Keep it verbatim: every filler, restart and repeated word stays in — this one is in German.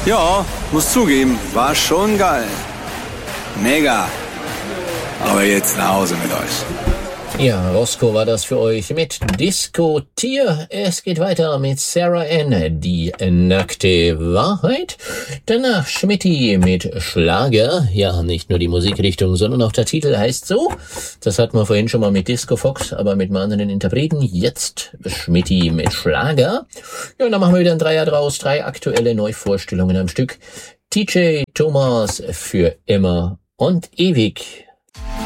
Ja, muss zugeben, war schon geil. Mega. Aber jetzt nach Hause mit euch. Ja, Roscoe war das für euch mit Diskutier. Es geht weiter mit Sarah Ann, die nackte Wahrheit. Danach Schmitty mit Schlager. Ja, nicht nur die Musikrichtung, sondern auch der Titel heißt so. Das hatten wir vorhin schon mal mit Disco Fox, aber mit einem anderen Interpreten. Jetzt Schmitty mit Schlager. Ja, und dann machen wir wieder ein Dreier draus. Drei aktuelle Neuvorstellungen am Stück. T J Thomas für immer und ewig.